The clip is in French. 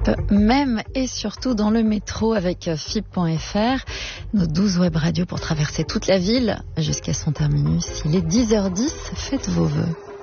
même et surtout dans le métro avec FIP.fr, nos 12 web radios pour traverser toute la ville jusqu'à son terminus. Il est 10h10, faites vos vœux.